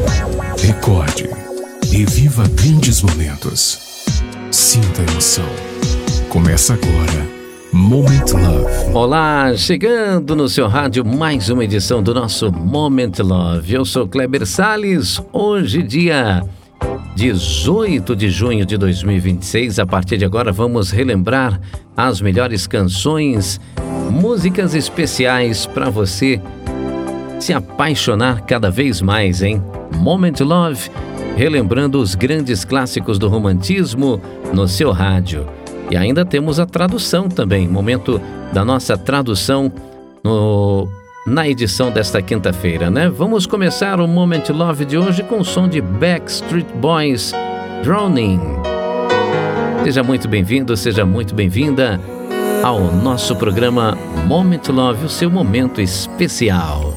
Recorde e viva grandes momentos. Sinta a emoção. Começa agora Moment Love. Olá, chegando no seu rádio mais uma edição do nosso Moment Love. Eu sou Kleber Salles. Hoje, dia 18 de junho de 2026. A partir de agora vamos relembrar as melhores canções, músicas especiais para você se apaixonar cada vez mais, hein? Moment Love, relembrando os grandes clássicos do romantismo no seu rádio. E ainda temos a tradução também, momento da nossa tradução na edição desta quinta-feira, né? Vamos começar o Moment Love de hoje com o som de Backstreet Boys, Drowning. Seja muito bem-vindo, seja muito bem-vinda ao nosso programa Moment Love, o seu momento especial.